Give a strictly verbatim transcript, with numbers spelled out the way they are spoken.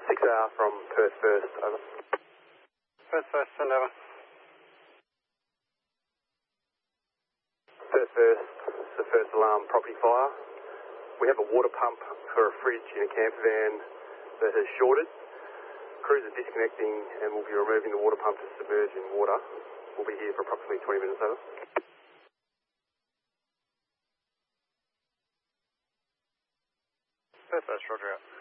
six R from Perth First, over. Perth First, send over. Perth First, it's the first alarm property fire. We have a water pump for a fridge in a camper van that has shorted. Crews are disconnecting and we'll be removing the water pump to submerge in water. We'll be here for approximately twenty minutes, over. Perth First, roger out.